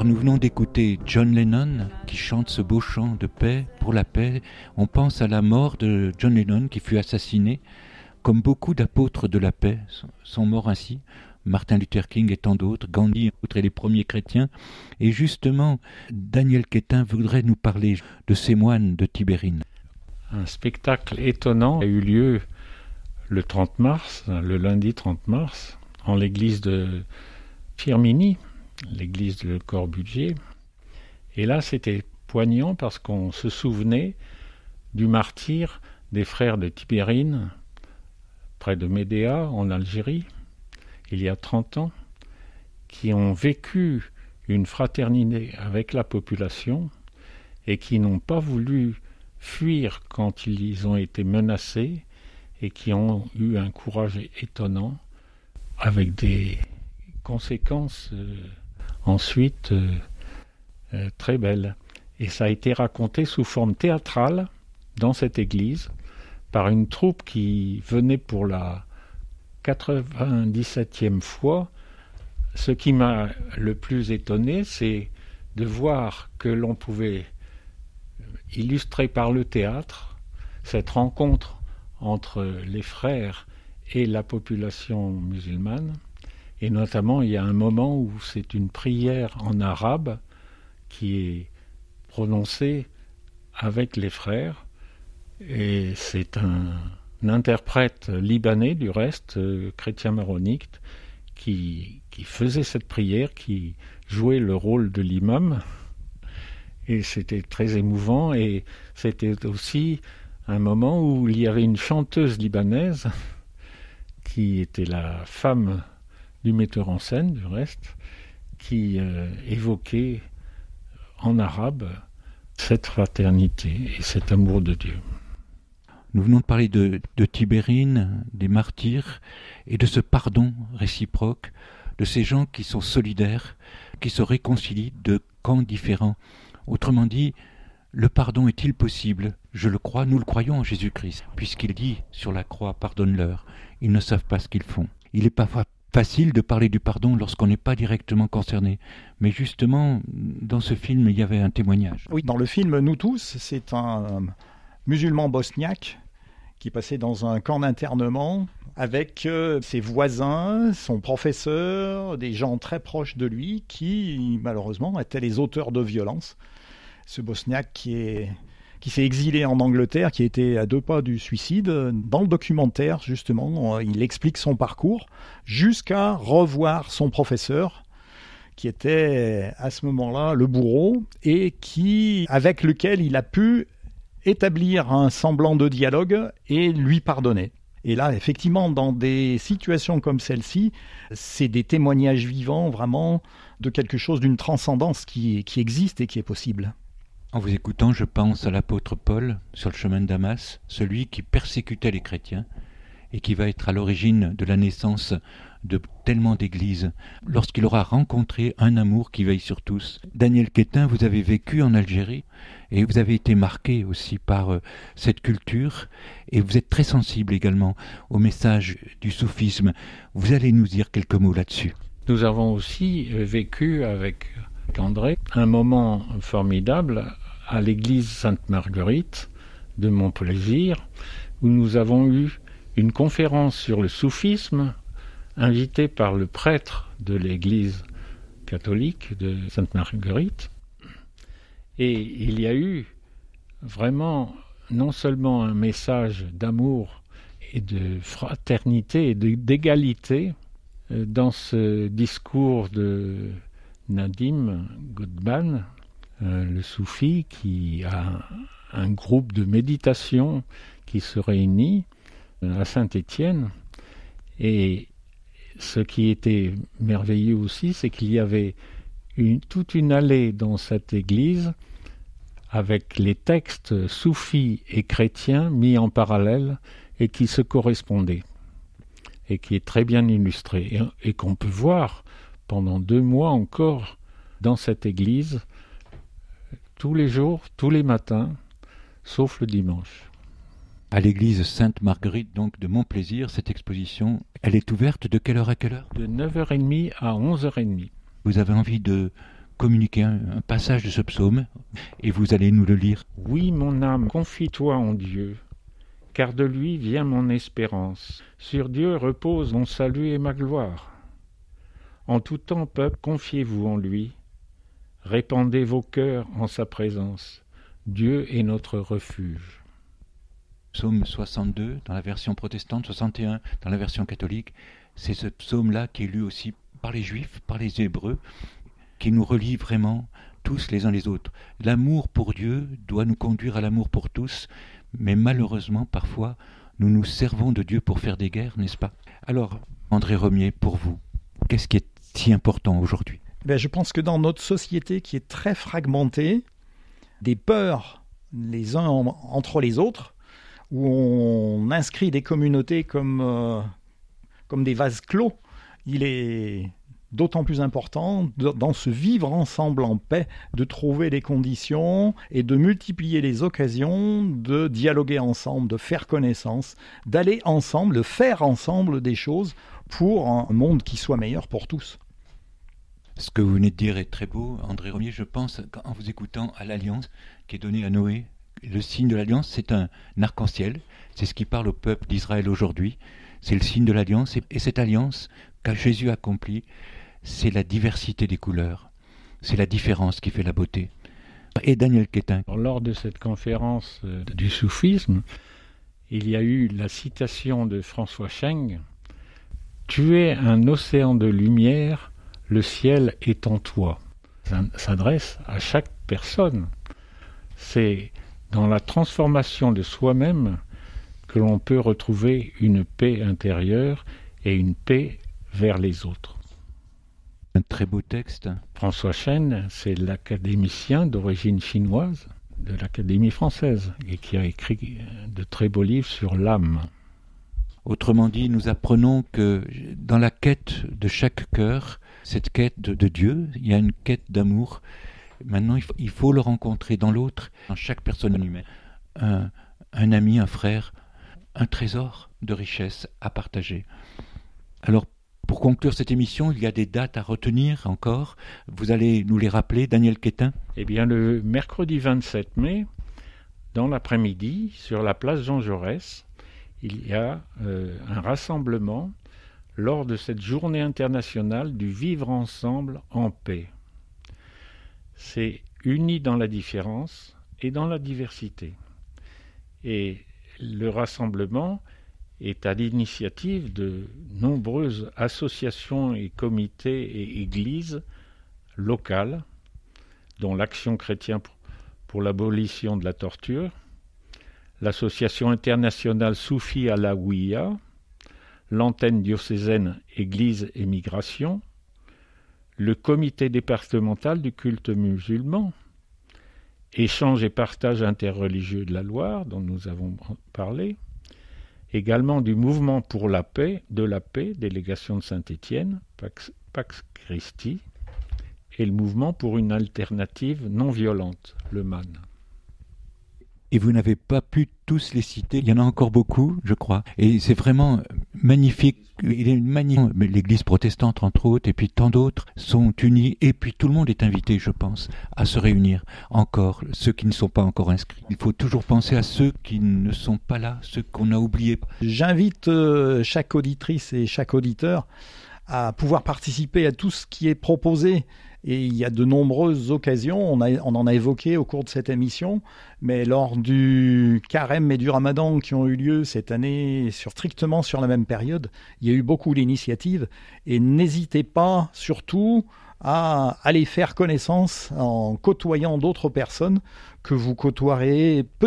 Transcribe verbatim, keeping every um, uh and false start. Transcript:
nous venons d'écouter John Lennon qui chante ce beau chant de paix pour la paix. On pense à la mort de John Lennon qui fut assassiné, comme beaucoup d'apôtres de la paix sont morts ainsi. Martin Luther King et tant d'autres, Gandhi et les premiers chrétiens. Et justement, Daniel Quétin voudrait nous parler de ces moines de Tibérine. Un spectacle étonnant a eu lieu le trente mars, le lundi trente mars, en l'église de Firminy, l'église de Corbusier. Et là, c'était poignant parce qu'on se souvenait du martyre des frères de Tibérine, près de Médéa, en Algérie, il y a trente ans, qui ont vécu une fraternité avec la population et qui n'ont pas voulu fuir quand ils ont été menacés et qui ont eu un courage étonnant avec des conséquences euh, ensuite euh, euh, très belles. Et ça a été raconté sous forme théâtrale dans cette église par une troupe qui venait pour la quatre-vingt-dix-septième fois. Ce qui m'a le plus étonné, c'est de voir que l'on pouvait illustrer par le théâtre cette rencontre entre les frères et la population musulmane. Et notamment, il y a un moment où c'est une prière en arabe qui est prononcée avec les frères. Et c'est un, un interprète libanais, du reste, euh, chrétien maronite, qui, qui faisait cette prière, qui jouait le rôle de l'imam. Et c'était très émouvant. Et c'était aussi un moment où il y avait une chanteuse libanaise qui était la femme du metteur en scène, du reste, qui euh, évoquait en arabe cette fraternité et cet amour de Dieu. Nous venons de parler de, de Tibérine, des martyrs, et de ce pardon réciproque, de ces gens qui sont solidaires, qui se réconcilient de camps différents. Autrement dit, le pardon est-il possible ? Je le crois, nous le croyons en Jésus-Christ, puisqu'il dit sur la croix, pardonne-leur, ils ne savent pas ce qu'ils font. Il n'est pas facile de parler du pardon lorsqu'on n'est pas directement concerné. Mais justement, dans ce film, il y avait un témoignage. Oui, dans le film Nous tous, c'est un musulman bosniaque qui passait dans un camp d'internement avec euh, ses voisins, son professeur, des gens très proches de lui qui, malheureusement, étaient les auteurs de violences. Ce bosniaque qui est... qui s'est exilé en Angleterre, qui était à deux pas du suicide. Dans le documentaire, justement, il explique son parcours jusqu'à revoir son professeur, qui était à ce moment-là le bourreau, et qui, avec lequel il a pu établir un semblant de dialogue et lui pardonner. Et là, effectivement, dans des situations comme celle-ci, c'est des témoignages vivants, vraiment, de quelque chose, d'une transcendance qui, qui existe et qui est possible. En vous écoutant, je pense à l'apôtre Paul sur le chemin de Damas, celui qui persécutait les chrétiens et qui va être à l'origine de la naissance de tellement d'églises, lorsqu'il aura rencontré un amour qui veille sur tous. Daniel Quétin, vous avez vécu en Algérie et vous avez été marqué aussi par euh, cette culture et vous êtes très sensible également au message du soufisme. Vous allez nous dire quelques mots là-dessus. Nous avons aussi vécu avec André un moment formidable à l'église Sainte-Marguerite de Montplaisir, où nous avons eu une conférence sur le soufisme invitée par le prêtre de l'église catholique de Sainte-Marguerite. Et il y a eu vraiment non seulement un message d'amour et de fraternité et de, d'égalité dans ce discours de Nadim Godban, euh, le soufi qui a un, un groupe de méditation qui se réunit à Saint-Étienne. Et ce qui était merveilleux aussi, c'est qu'il y avait une, toute une allée dans cette église avec les textes soufis et chrétiens mis en parallèle et qui se correspondaient et qui est très bien illustré et, et qu'on peut voir pendant deux mois encore dans cette église, tous les jours, tous les matins, sauf le dimanche. À l'église Sainte-Marguerite donc de Montplaisir, cette exposition, elle est ouverte de quelle heure à quelle heure ? De neuf heures trente à onze heures trente. Vous avez envie de communiquer un, un passage de ce psaume et vous allez nous le lire. Oui, mon âme, confie-toi en Dieu, car de lui vient mon espérance. Sur Dieu repose mon salut et ma gloire. En tout temps, peuple, confiez-vous en lui. Répandez vos cœurs en sa présence. Dieu est notre refuge. Psaume soixante-deux dans la version protestante, soixante et un dans la version catholique. C'est ce psaume-là qui est lu aussi par les Juifs, par les Hébreux, qui nous relie vraiment tous les uns les autres. L'amour pour Dieu doit nous conduire à l'amour pour tous, mais malheureusement, parfois, nous nous servons de Dieu pour faire des guerres, n'est-ce pas? Alors, André Romier, pour vous, qu'est-ce qui est si important aujourd'hui? Ben, je pense que dans notre société qui est très fragmentée, des peurs les uns en, entre les autres, où on inscrit des communautés comme, euh, comme des vases clos, il est d'autant plus important de, dans ce vivre ensemble en paix, de trouver les conditions et de multiplier les occasions de dialoguer ensemble, de faire connaissance, d'aller ensemble, de faire ensemble des choses pour un monde qui soit meilleur pour tous. Ce que vous venez de dire est très beau, André Romier. Je pense, en vous écoutant, à l'alliance qui est donnée à Noé. Le signe de l'alliance, c'est un arc-en-ciel. C'est ce qui parle au peuple d'Israël aujourd'hui. C'est le signe de l'alliance. Et cette alliance qu'a Jésus accomplie, c'est la diversité des couleurs. C'est la différence qui fait la beauté. Et Daniel Quétin. Lors de cette conférence du soufisme, il y a eu la citation de François Cheng. « Tu es un océan de lumière, le ciel est en toi. » Ça s'adresse à chaque personne. C'est dans la transformation de soi-même que l'on peut retrouver une paix intérieure et une paix vers les autres. Un très beau texte. François Cheng, c'est l'académicien d'origine chinoise de l'Académie française et qui a écrit de très beaux livres sur l'âme. Autrement dit, nous apprenons que dans la quête de chaque cœur, cette quête de, de Dieu, il y a une quête d'amour. Maintenant, il faut, il faut le rencontrer dans l'autre, dans chaque personne humaine. Un, un ami, un frère, un trésor de richesse à partager. Alors, pour conclure cette émission, il y a des dates à retenir encore. Vous allez nous les rappeler, Daniel Quétin? Eh bien, le mercredi vingt-sept mai, dans l'après-midi, sur la place Jean Jaurès, il y a euh, un rassemblement lors de cette journée internationale du vivre ensemble en paix. C'est unis dans la différence et dans la diversité. Et le rassemblement est à l'initiative de nombreuses associations et comités et églises locales, dont l'Action chrétienne pour, pour l'abolition de la torture, l'Association internationale Soufi Alaouia, l'antenne diocésaine Église et Migration, le comité départemental du culte musulman, échange et partage interreligieux de la Loire, dont nous avons parlé, également du mouvement pour la paix, de la paix, délégation de Saint-Étienne, Pax, Pax Christi, et le mouvement pour une alternative non violente, le M A N. Et vous n'avez pas pu tous les citer, il y en a encore beaucoup, je crois. Et c'est vraiment magnifique. Il est magnifique. L'Église protestante, entre autres, et puis tant d'autres, sont unis. Et puis tout le monde est invité, je pense, à se réunir encore, ceux qui ne sont pas encore inscrits. Il faut toujours penser à ceux qui ne sont pas là, ceux qu'on a oubliés. J'invite euh, chaque auditrice et chaque auditeur à pouvoir participer à tout ce qui est proposé. Et il y a de nombreuses occasions, on, a, on en a évoqué au cours de cette émission, mais lors du carême et du ramadan qui ont eu lieu cette année sur, strictement sur la même période, il y a eu beaucoup d'initiatives. Et n'hésitez pas surtout à aller faire connaissance en côtoyant d'autres personnes que vous côtoierez peut